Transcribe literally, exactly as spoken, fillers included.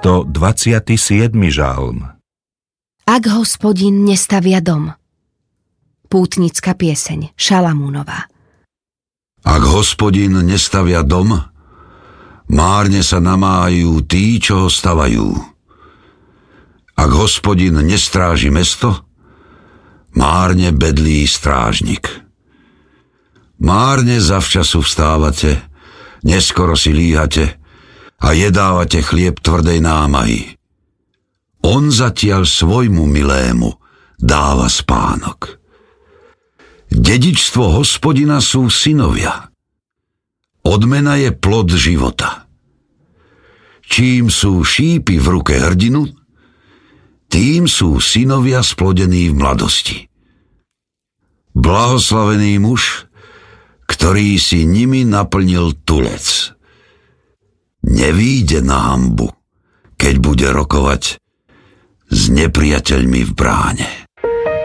stodvadsiaty siedmy žalm. Ak Hospodin nestavia dom. Pútnická pieseň, Šalamúnová. Ak Hospodin nestavia dom, márne sa namáhajú tí, čo ho stavajú. Ak Hospodin nestráži mesto, márne bedlí strážnik. Márne zavčasu vstávate, neskoro si líhate a jedávate chlieb tvrdej námahy. On zatiaľ svojmu milému dáva spánok. Dedičstvo Hospodina sú synovia. Odmena je plod života. Čím sú šípy v ruke hrdinu, tým sú synovia splodení v mladosti. Blahoslavený muž, ktorý si nimi naplnil tulec. Nevíde na hanbu, keď bude rokovať s nepriateľmi v bráne.